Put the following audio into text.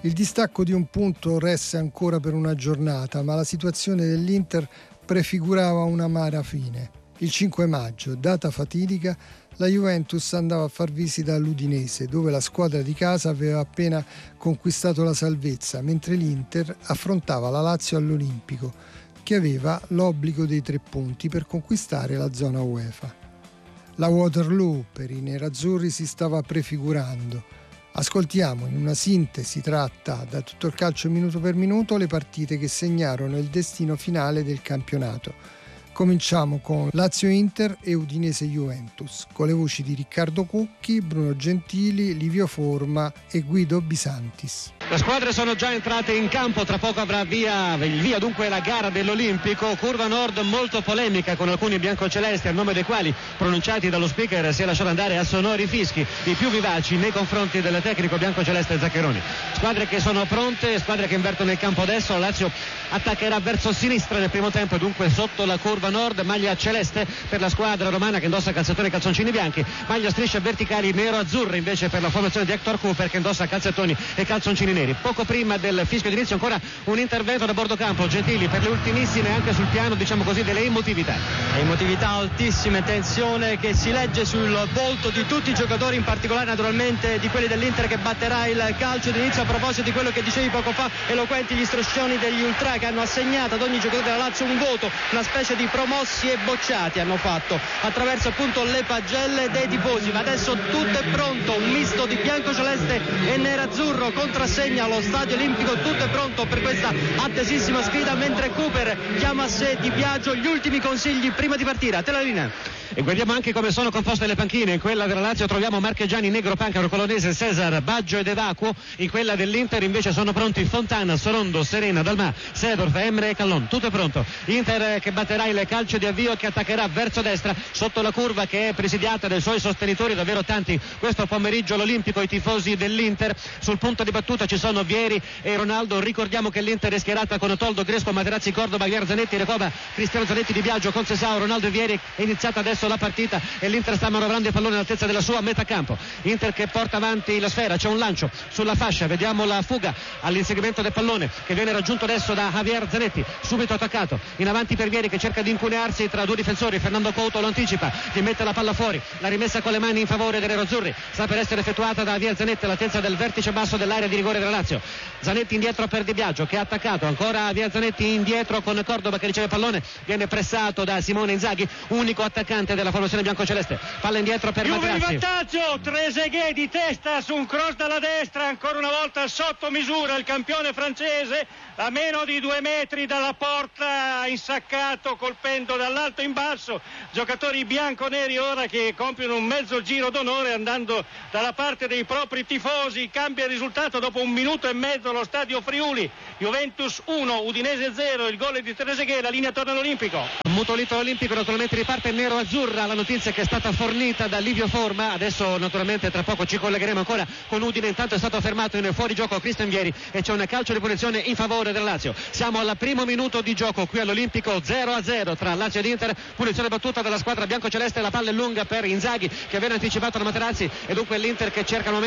Il distacco di un punto resta ancora per una giornata, ma la situazione dell'Inter prefigurava un'amara fine. Il 5 maggio, data fatidica, la Juventus andava a far visita all'Udinese, dove la squadra di casa aveva appena conquistato la salvezza, mentre l'Inter affrontava la Lazio all'Olimpico, che aveva l'obbligo dei 3 punti per conquistare la zona UEFA. La Waterloo per i nerazzurri si stava prefigurando. Ascoltiamo in una sintesi tratta da Tutto il calcio minuto per minuto le partite che segnarono il destino finale del campionato. Cominciamo con Lazio-Inter e Udinese-Juventus, con le voci di Riccardo Cucchi, Bruno Gentili, Livio Forma e Guido Bisantis. Le squadre sono già entrate in campo, tra poco avrà il via dunque la gara dell'Olimpico, curva nord molto polemica con alcuni biancocelesti a nome dei quali, pronunciati dallo speaker, si è lasciato andare a sonori fischi, i più vivaci nei confronti del tecnico biancoceleste Zaccheroni. Squadre che sono pronte, squadre che invertono il campo adesso. La Lazio attaccherà verso sinistra nel primo tempo, dunque sotto la curva nord, maglia celeste per la squadra romana che indossa calzettoni e calzoncini bianchi, maglia strisce verticali nero-azzurre invece per la formazione di Hector Cooper che indossa calzettoni e calzoncini neri. Poco prima del fischio d'inizio ancora un intervento da bordo campo, Gentili per le ultimissime anche sul piano diciamo così delle emotività altissime, tensione che si legge sul volto di tutti i giocatori, in particolare naturalmente di quelli dell'Inter che batterà il calcio d'inizio. A proposito di quello che dicevi poco fa, eloquenti gli striscioni degli ultra che hanno assegnato ad ogni giocatore della Lazio un voto, una specie di promossi e bocciati hanno fatto attraverso appunto le pagelle dei tifosi. Ma adesso tutto è pronto, un misto di bianco-celeste e nerazzurro contrassegna lo stadio olimpico, tutto è pronto per questa attesissima sfida, mentre Cooper chiama a sé Di Biagio gli ultimi consigli prima di partire. A te la linea. E guardiamo anche come sono composte le panchine. In quella della Lazio troviamo Marchegiani, Negro, Pancaro, Colonese, Cesar, Baggio ed Evacuo. In quella dell'Inter invece sono pronti Fontana, Sorondo, Serena, Dalmà, Sedorf, Emre e Callon. Tutto è pronto. Inter che batterà il calcio di avvio e che attaccherà verso destra sotto la curva che è presidiata dai suoi sostenitori, davvero tanti questo pomeriggio all'Olimpico, i tifosi dell'Inter. Sul punto di battuta ci sono Vieri e Ronaldo. Ricordiamo che l'Inter è schierata con Toldo, Crespo, Materazzi, Cordoba, Javier Zanetti, Recoba, Cristiano Zanetti, Di Biagio, Concesao, Ronaldo e Vieri. È iniziata adesso la partita e l'Inter sta manovrando il pallone all'altezza della sua metà campo. Inter che porta avanti la sfera, c'è un lancio sulla fascia, vediamo la fuga all'inseguimento del pallone che viene raggiunto adesso da Javier Zanetti, subito attaccato in avanti per Vieri che cerca di incunearsi tra due difensori. Fernando Couto lo anticipa, gli mette la palla fuori, la rimessa con le mani in favore dei nerazzurri sta per essere effettuata da Javier Zanetti all'altezza del vertice basso dell'area di rigore della Lazio. Zanetti indietro per Di Biagio che ha attaccato, ancora Javier Zanetti indietro con Cordoba che riceve pallone, viene pressato da Simone Inzaghi, unico attaccante della formazione biancoceleste. Palla indietro per Juve Materazzi. in vantaggio, Trezeguet di testa su un cross dalla destra, ancora una volta sotto misura il campione francese, a meno di 2 metri dalla porta, insaccato colpendo dall'alto in basso. Giocatori bianconeri ora che compiono un mezzo giro d'onore andando dalla parte dei propri tifosi. Cambia il risultato dopo 1 minuto e mezzo allo stadio Friuli. Juventus 1, Udinese 0, il gol è di Trezeguet, la linea torna all'Olimpico. Mutolito Olimpico, naturalmente riparte nero-azzurra, la notizia che è stata fornita da Livio Forma. Adesso naturalmente tra poco ci collegheremo ancora con Udine. Intanto è stato fermato in fuorigioco Cristian Vieri e c'è un calcio di punizione in favore del Lazio. Siamo al primo minuto di gioco qui all'Olimpico, 0-0 tra Lazio ed Inter. Punizione battuta dalla squadra biancoceleste, la palla è lunga per Inzaghi che viene anticipato da Materazzi e dunque l'Inter che cerca al momento